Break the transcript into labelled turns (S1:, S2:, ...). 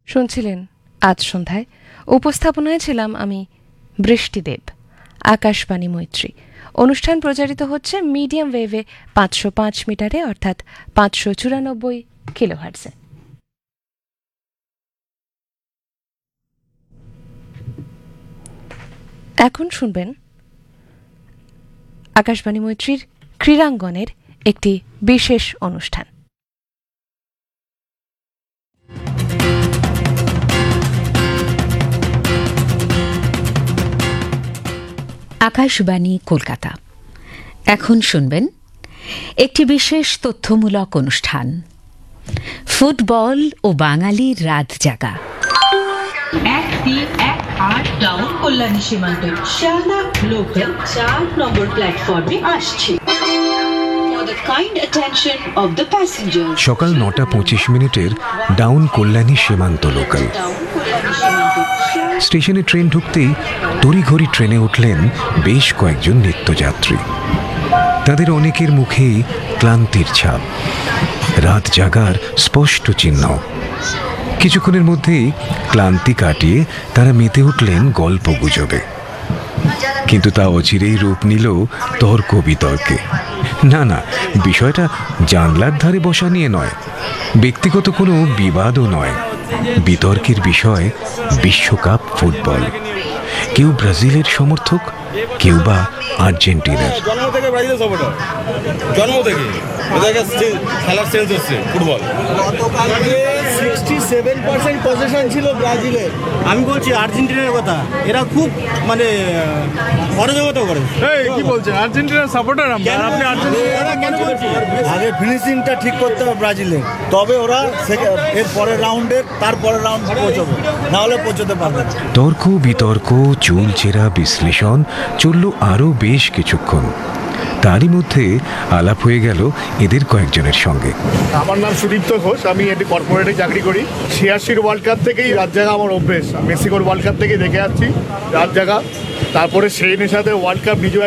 S1: শুনছিলেন আজ সন্ধ্যায়। উপস্থাপনায় ছিলাম আমি বৃষ্টিদেব। আকাশবাণী মৈত্রী অনুষ্ঠান প্রচারিত হচ্ছে মিডিয়াম ওয়েভে 505 মিটারে অর্থাৎ 594 কিলোহার্টজে। এখন শুনবেন আকাশবাণী মৈত্রীর ক্রীড়াঙ্গনের একটি বিশেষ অনুষ্ঠান।
S2: আকাশবাণী কলকাতা। এখন শুনবেন একটি বিশেষ তথ্যমূলক অনুষ্ঠান, ফুটবল ও বাঙালির রাত জাগা।
S3: 1-3-1-8 টাউন কল্যাণী সীমান্ত শিয়ালদা লোকাল 4 নম্বর প্ল্যাটফর্মে আসছে।
S4: সকাল 9:25 ডাউন কল্যাণী সীমান্ত লোকাল স্টেশনে ট্রেন ঢুকতেই তড়িঘড়ি ট্রেনে উঠলেন বেশ কয়েকজন নিত্যযাত্রী। তাদের অনেকের মুখেই ক্লান্তির ছাপ, রাত জাগার স্পষ্ট চিহ্ন। কিছুক্ষণের মধ্যেই ক্লান্তি কাটিয়ে তারা মেতে উঠলেন গল্প গুজবে। কিন্তু তা অচিরেই রূপ নিল তর্ক বিতর্কে। না, বিষয়টা জানলার ধারে বসা নিয়ে নয়, ব্যক্তিগত কোনো বিবাদও নয়। বিতর্কের বিষয় বিশ্বকাপ ফুটবল। কেউ ব্রাজিলের সমর্থক, কেউ বা আর্জেন্টিনার।
S5: জন্ম থেকে খেলার সেন্স হচ্ছে ফুটবল। 67% পজিশন ছিল ব্রাজিলের। আমি বলছি আর্জেন্টিনার কথা, এরা খুব অরাজকতা করে।
S6: কি বলছেন? আর্জেন্টিনার সাপোর্টার আমরা। আপনি আর্জেন্টিনা কেন বলছেন?
S5: আগে ফিনিশিংটা ঠিক করতে হবে ব্রাজিলের, তবে ওরা এর পরের রাউন্ডের তারপরের রাউন্ড পৌঁছবে, না হলে পৌঁছতে পারবে।
S4: তর্ক বিতর্ক, চুলচেরা বিশ্লেষণ চলল আরও বেশ কিছুক্ষণ। তারই মধ্যে আলাপ হয়ে গেল এদের কয়েকজনের সঙ্গে।
S6: আমার নাম সুদীপ্ত ঘোষ, আমি একটি কর্পোরেটে চাকরি করি। 86 ওয়ার্ল্ড কাপ থেকেই রাত জাগা আমার অভ্যেস। মেক্সিকোর ওয়ার্ল্ড কাপ থেকে দেখে আসছি রাত জাগা। তারপরে সেই নেশাতে ওয়ার্ল্ড কাপ নিজে